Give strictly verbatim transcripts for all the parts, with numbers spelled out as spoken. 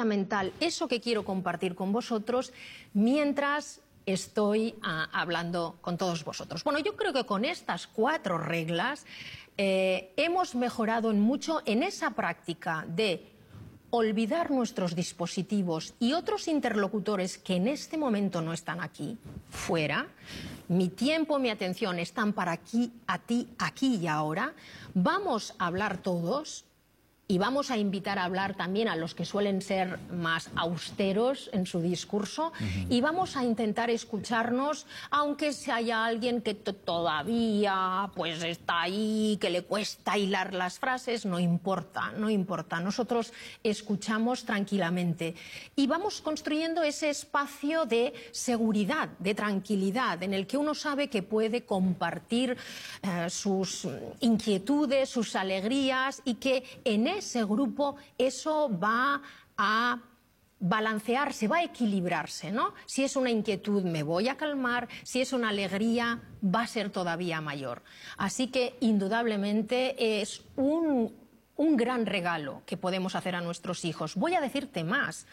fundamental eso que quiero compartir con vosotros mientras estoy ah, hablando con todos vosotros. Bueno, yo creo que con estas cuatro reglas eh, hemos mejorado en mucho en esa práctica de olvidar nuestros dispositivos y otros interlocutores que en este momento no están aquí, fuera. Mi tiempo, mi atención están para aquí, a ti, aquí y ahora. Vamos a hablar todos y vamos a invitar a hablar también a los que suelen ser más austeros en su discurso. Uh-huh. Y vamos a intentar escucharnos, aunque si haya alguien que todavía pues está ahí, que le cuesta hilar las frases, no importa, no importa. Nosotros escuchamos tranquilamente y vamos construyendo ese espacio de seguridad, de tranquilidad, en el que uno sabe que puede compartir eh, sus inquietudes, sus alegrías, y que en ese grupo eso va a balancearse, va a equilibrarse, ¿no? Si es una inquietud me voy a calmar, si es una alegría va a ser todavía mayor. Así que indudablemente es un, un gran regalo que podemos hacer a nuestros hijos. Voy a decirte más.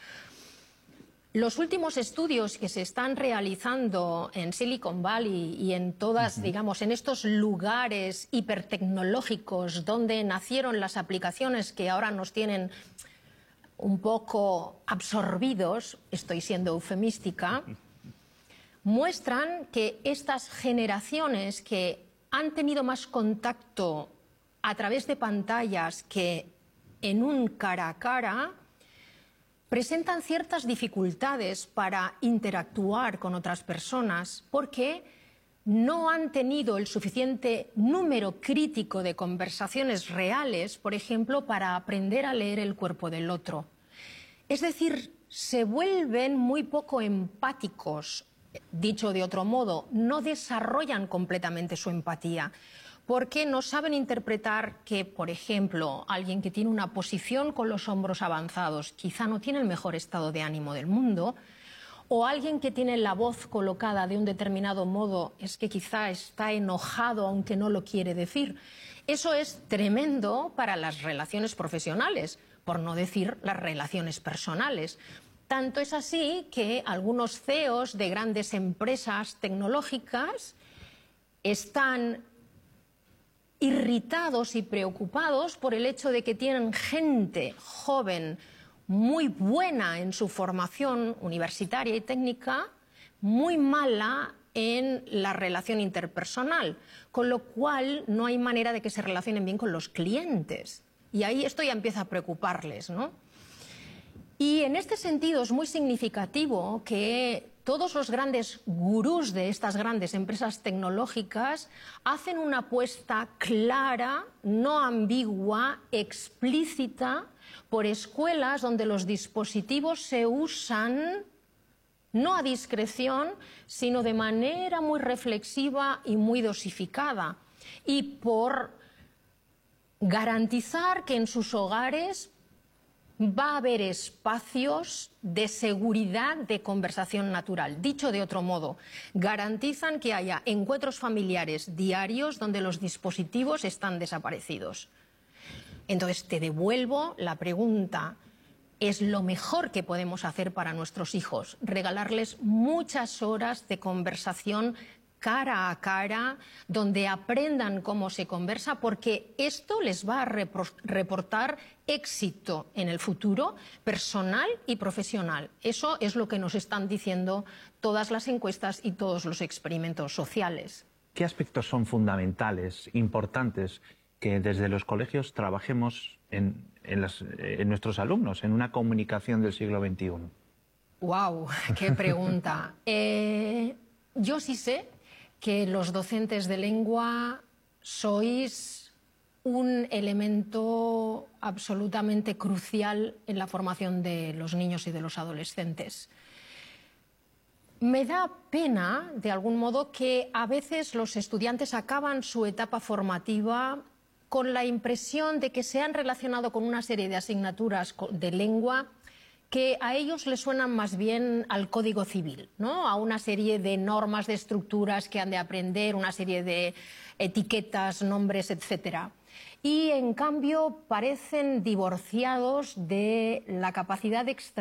Los últimos estudios que se están realizando en Silicon Valley y en todas, uh-huh. digamos, en estos lugares hipertecnológicos donde nacieron las aplicaciones que ahora nos tienen un poco absorbidos, estoy siendo eufemística, muestran que estas generaciones que han tenido más contacto a través de pantallas que en un cara a cara, presentan ciertas dificultades para interactuar con otras personas porque no han tenido el suficiente número crítico de conversaciones reales, por ejemplo, para aprender a leer el cuerpo del otro. Es decir, se vuelven muy poco empáticos, dicho de otro modo, no desarrollan completamente su empatía, porque no saben interpretar que, por ejemplo, alguien que tiene una posición con los hombros avanzados quizá no tiene el mejor estado de ánimo del mundo, o alguien que tiene la voz colocada de un determinado modo es que quizá está enojado aunque no lo quiere decir. Eso es tremendo para las relaciones profesionales, por no decir las relaciones personales. Tanto es así que algunos C E Os de grandes empresas tecnológicas están irritados y preocupados por el hecho de que tienen gente joven muy buena en su formación universitaria y técnica, muy mala en la relación interpersonal, con lo cual no hay manera de que se relacionen bien con los clientes. Y ahí esto ya empieza a preocuparles, ¿no? Y en este sentido es muy significativo que todos los grandes gurús de estas grandes empresas tecnológicas hacen una apuesta clara, no ambigua, explícita, por escuelas donde los dispositivos se usan no a discreción, sino de manera muy reflexiva y muy dosificada, y por garantizar que en sus hogares va a haber espacios de seguridad de conversación natural. Dicho de otro modo, garantizan que haya encuentros familiares diarios donde los dispositivos están desaparecidos. Entonces, te devuelvo la pregunta. Es lo mejor que podemos hacer para nuestros hijos, regalarles muchas horas de conversación cara a cara, donde aprendan cómo se conversa, porque esto les va a reportar éxito en el futuro, personal y profesional. Eso es lo que nos están diciendo todas las encuestas y todos los experimentos sociales. ¿Qué aspectos son fundamentales, importantes, que desde los colegios trabajemos en, en, las, en nuestros alumnos, en una comunicación del siglo veintiuno? ¡Wow! ¡Qué pregunta! eh, yo sí sé que los docentes de lengua sois un elemento absolutamente crucial en la formación de los niños y de los adolescentes. Me da pena, de algún modo, que a veces los estudiantes acaban su etapa formativa con la impresión de que se han relacionado con una serie de asignaturas de lengua que a ellos les suenan más bien al Código Civil, ¿no? A una serie de normas, de estructuras que han de aprender, una serie de etiquetas, nombres, etcétera. Y en cambio parecen divorciados de la capacidad de extraer